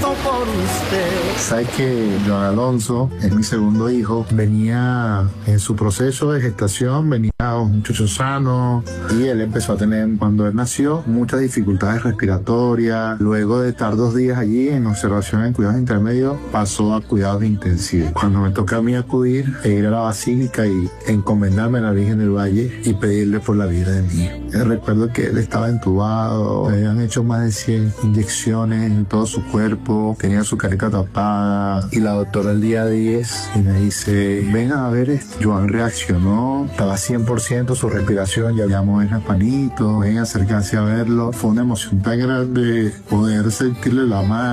por usted. Sabes que Joan Alonso es mi segundo hijo, venía en su proceso de gestación, venía un muchacho sano y él empezó a tener, cuando él nació, muchas dificultades respiratorias. Luego de estar 2 días allí en observación en cuidados intermedios, pasó a cuidados intensivos. Cuando me toca a mí acudir e ir a la basílica y encomendarme a la Virgen del Valle y pedirle por la vida de mi hijo. Recuerdo que él estaba entubado, le habían hecho más de 100 inyecciones en todo su cuerpo, tenía su careta tapada y la doctora el día 10 y me dice, ven a ver esto. Joan reaccionó, estaba 100% su respiración, ya había mover las manitos, ven a acercarse a verlo. Fue una emoción tan grande poder sentirle la mano